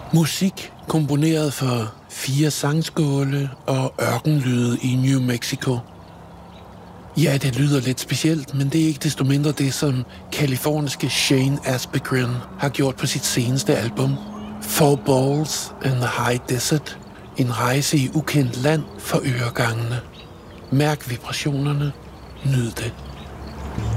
Musik komponeret for 4 sangskåle og ørkenlyde i New Mexico. Ja, det lyder lidt specielt, men det er ikke desto mindre det, som kaliforniske Shane Asbegren har gjort på sit seneste album. 4 Balls in the High Desert. En rejse i ukendt land for øregangene. Mærk vibrationerne. Nyd det.